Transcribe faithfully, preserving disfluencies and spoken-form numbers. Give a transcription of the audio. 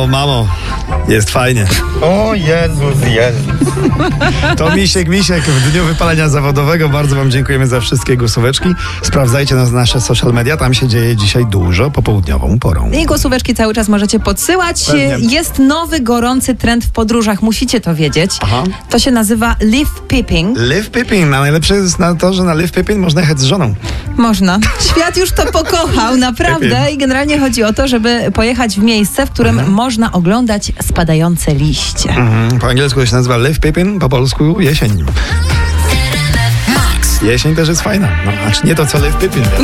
O, mamo, jest fajnie. O Jezus, Jezus. To Misiek, Misiek w dniu wypalenia zawodowego. Bardzo wam dziękujemy za wszystkie głosóweczki. Sprawdzajcie nas nasze social media, tam się dzieje dzisiaj dużo popołudniową porą. I głosóweczki cały czas możecie podsyłać. Pewnie. Jest nowy, gorący trend w podróżach, musicie to wiedzieć. Aha. To się nazywa live peeping. Live Pippin, a najlepsze jest na to, że na Live Pippin można jechać z żoną. Można. Świat już to pokochał, naprawdę. Peeping. I generalnie chodzi o to, żeby pojechać w miejsce, w którym Mhm. można oglądać spadające liście. Mhm. Po angielsku to się nazywa Live Pippin, po polsku jesień. Jesień też jest fajna. No, acz nie to co Live Pippin.